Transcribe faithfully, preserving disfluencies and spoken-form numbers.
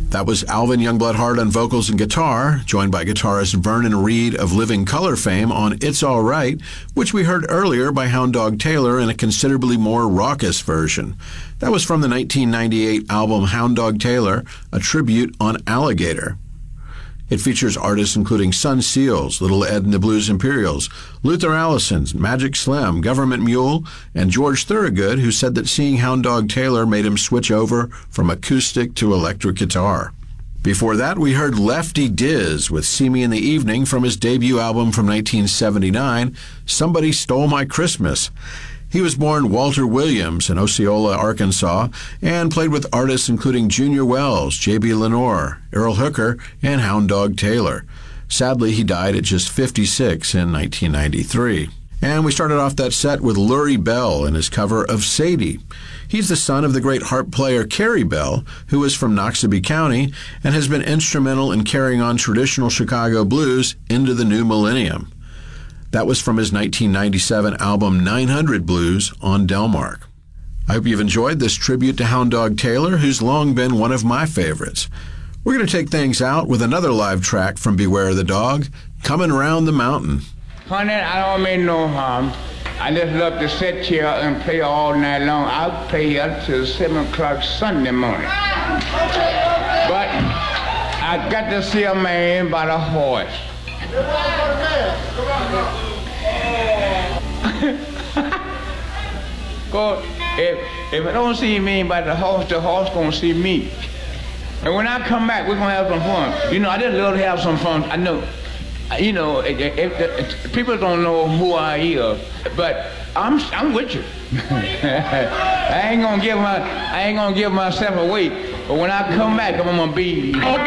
That was Alvin Youngblood Hart on vocals and guitar, joined by guitarist Vernon Reid of Living Colour fame on It's All Right, which we heard earlier by Hound Dog Taylor in a considerably more raucous version. That was from the nineteen ninety-eight album Hound Dog Taylor, a tribute on Alligator. It features artists including Sun Seals, Little Ed and the Blues Imperials, Luther Allison's Magic Slim, Government Mule, and George Thorogood, who said that seeing Hound Dog Taylor made him switch over from acoustic to electric guitar. Before that, we heard Lefty Diz with See Me in the Evening from his debut album from nineteen seventy-nine, Somebody Stole My Christmas. He was born Walter Williams in Osceola, Arkansas, and played with artists including Junior Wells, J B. Lenore, Earl Hooker, and Hound Dog Taylor. Sadly, he died at just fifty-six in nineteen ninety-three. And we started off that set with Lurie Bell in his cover of Sadie. He's the son of the great harp player Carrie Bell, who is from Noxubee County and has been instrumental in carrying on traditional Chicago blues into the new millennium. That was from his nineteen ninety-seven album nine hundred Blues on Delmark. I hope you've enjoyed this tribute to Hound Dog Taylor, who's long been one of my favorites. We're going to take things out with another live track from Beware the Dog, Coming Round the Mountain. Honey, I don't mean no harm. I just love to sit here and play all night long. I'll play up till seven o'clock Sunday morning. But I got to see a man by the horse. God, if, if I don't see me by the horse, the horse gonna see me. And when I come back, we're gonna have some fun. You know, I just love to have some fun. I know, you know, if, if, if, people don't know who I am, but I'm I'm with you. I ain't gonna give my I ain't gonna give myself away. But when I come back, I'm gonna be.